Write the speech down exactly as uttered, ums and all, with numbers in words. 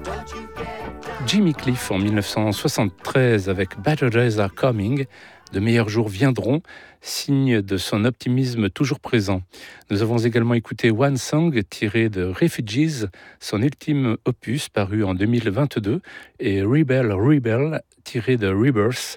Jimmy Cliff en dix-neuf cent soixante-treize avec Better Days Are Coming, de meilleurs jours viendront, signe de son optimisme toujours présent. Nous avons également écouté One Song tiré de Refugees, son ultime opus paru en deux mille vingt-deux, et Rebel Rebel tiré de Rebirth,